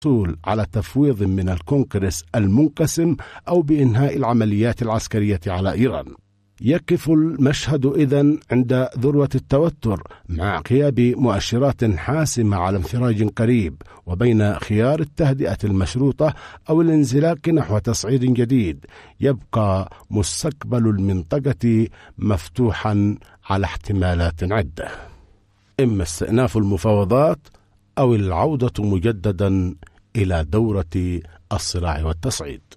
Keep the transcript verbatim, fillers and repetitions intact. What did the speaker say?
الحصول على تفويض من الكونغرس المنقسم أو بإنهاء العمليات العسكرية على إيران. يقف المشهد إذن عند ذروة التوتر مع غياب مؤشرات حاسمة على انفراج قريب، وبين خيار التهدئة المشروطة أو الانزلاق نحو تصعيد جديد. يبقى مستقبل المنطقة مفتوحا على احتمالات عدة، إما استئناف المفاوضات أو العودة مجددا إلى دورة الصراع والتصعيد.